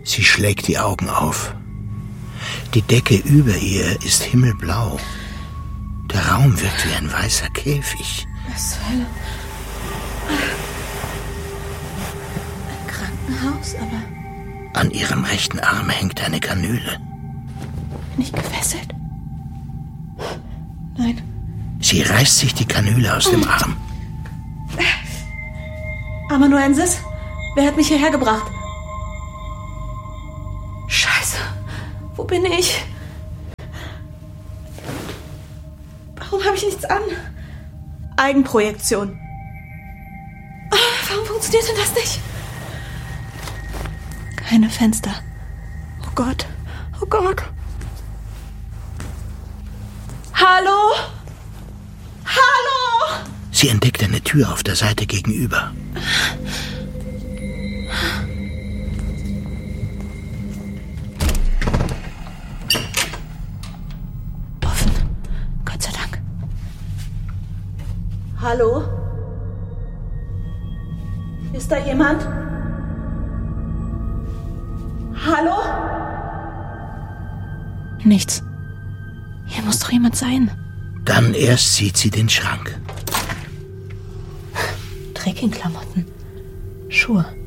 Sie schlägt die Augen auf. Die Decke über ihr ist himmelblau. Der Raum wirkt wie ein weißer Käfig. Was zur Hölle? Ein Krankenhaus, aber... An ihrem rechten Arm hängt eine Kanüle. Bin ich gefesselt? Nein. Sie reißt sich die Kanüle aus dem Arm. Amanuensis? Wer hat mich hierher gebracht? Scheiße. Wo bin ich? Warum habe ich nichts an? Eigenprojektion. Warum funktioniert denn das nicht? Keine Fenster. Oh Gott. Oh Gott. Hallo? Hallo? Sie entdeckt eine Tür auf der Seite gegenüber. Offen. Gott sei Dank. Hallo? Ist da jemand? Hallo? Nichts. Hier muss doch jemand sein. Dann erst sieht sie den Schrank. Trekkingklamotten. Schuhe.